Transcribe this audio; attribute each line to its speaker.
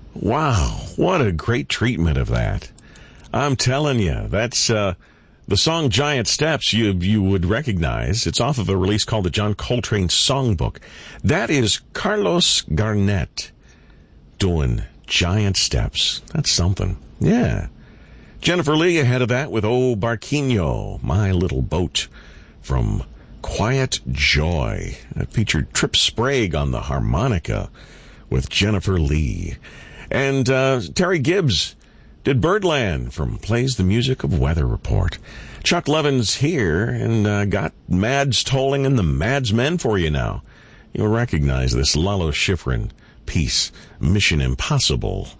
Speaker 1: Wow, what a great treatment of that. I'm telling you, that's the song Giant Steps you would recognize. It's off of a release called the John Coltrane Songbook. That is Carlos Garnett doing Giant Steps. That's something. Yeah. Jennifer Lee ahead of that with Oh Barquinho, My Little Boat from Quiet Joy. That featured Trip Sprague on the harmonica with Jennifer Lee. And Terry Gibbs did Birdland from Plays the Music of Weather Report. Chuck Levin's here and got Mads Tolling and the Mads Men for you now. You'll recognize this Lalo Schifrin piece, Mission Impossible.